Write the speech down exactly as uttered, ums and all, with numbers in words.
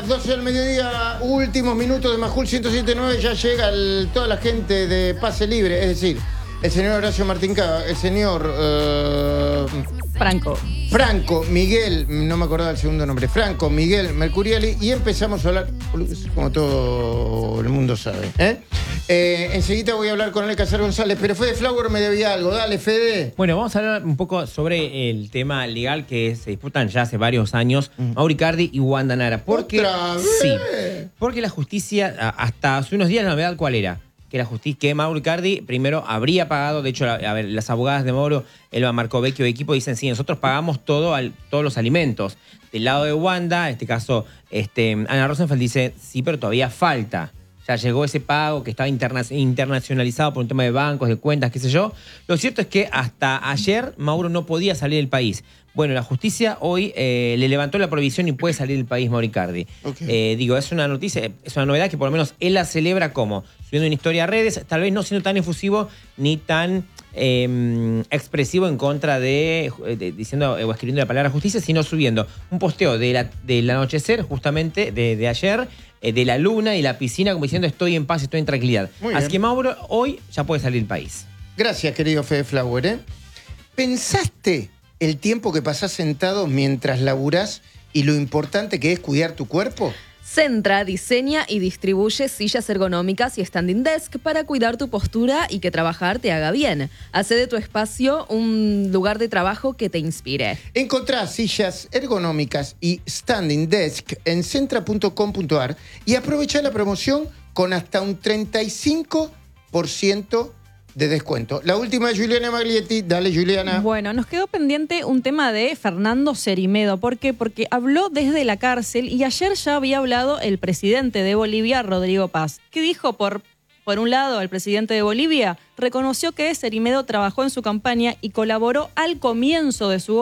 doce del mediodía, últimos minutos de Majul ciento siete punto nueve, ya llega el, toda la gente de Pase Libre, es decir, el señor Horacio Martín Cava, el señor... Uh, Franco. Franco, Miguel, no me acordaba el segundo nombre, Franco, Miguel Mercuriali, y empezamos a hablar, como todo el mundo sabe. ¿eh? Eh, enseguida voy a hablar con Alcázar González, pero Fede Flower me debía algo, dale Fede. Bueno, vamos a hablar un poco sobre el tema legal que se disputan ya hace varios años, mm. Mauro Icardi y Wanda Nara. Porque, ¿Otra vez? Sí, porque la justicia, hasta hace unos días la novedad, ¿cuál era? Que la justicia, que Mauro Icardi primero habría pagado, de hecho, la, a ver, las abogadas de Mauro, Elba Marcovecchio y equipo dicen, sí, nosotros pagamos todo al, todos los alimentos. Del lado de Wanda, en este caso, este, Ana Rosenfeld dice, sí, pero todavía falta. Ya llegó ese pago que estaba interna internacionalizado por un tema de bancos, de cuentas, qué sé yo. Lo cierto es que hasta ayer Mauro no podía salir del país. Bueno, la justicia hoy eh, le levantó la prohibición y puede salir del país Mauro Icardi. Okay. Eh, digo, es una noticia, es una novedad que por lo menos él la celebra como subiendo una historia a redes, tal vez no siendo tan efusivo ni tan eh, expresivo en contra de, de diciendo o escribiendo la palabra justicia, sino subiendo un posteo de la, del anochecer justamente de, de ayer, eh, de la luna y la piscina, como diciendo estoy en paz, estoy en tranquilidad. Muy Así bien. que Mauro hoy ya puede salir del país. Gracias, querido Fede Flower. ¿eh? ¿Pensaste el tiempo que pasás sentado mientras laburás y lo importante que es cuidar tu cuerpo? Centra, diseña y distribuye sillas ergonómicas y standing desk para cuidar tu postura y que trabajar te haga bien. Hace de tu espacio un lugar de trabajo que te inspire. Encontrá sillas ergonómicas y standing desk en centra punto com punto ar y aprovecha la promoción con hasta un treinta y cinco por ciento de descuento. La última es Juliana Maglietti. Dale, Juliana. Bueno, nos quedó pendiente un tema de Fernando Cerimedo. ¿Por qué? Porque habló desde la cárcel y ayer ya había hablado el presidente de Bolivia, Rodrigo Paz. ¿Qué dijo? Por, por un lado, el presidente de Bolivia reconoció que Cerimedo trabajó en su campaña y colaboró al comienzo de su